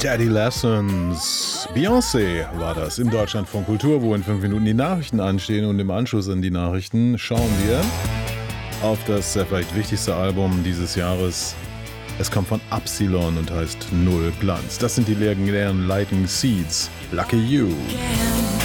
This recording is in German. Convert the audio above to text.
Daddy Lessons. Beyoncé war das im Deutschlandfunk Kultur, wo in 5 Minuten die Nachrichten anstehen. Und im Anschluss an die Nachrichten schauen wir auf das vielleicht wichtigste Album dieses Jahres. Es kommt von Absilon und heißt Null Glanz. Das sind die legendären Lightning Seeds. Lucky You.